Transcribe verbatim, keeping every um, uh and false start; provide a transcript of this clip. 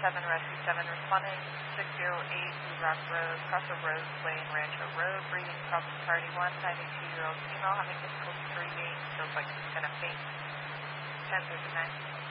seven, Rescue seven, responding six zero eight Blue Rock Road, Crossover Road, Lane, Rancho Road, breathing problem party one, ninety-two-year-old female having difficulty breathing, feels like she's going to faint, ten thirty-nine.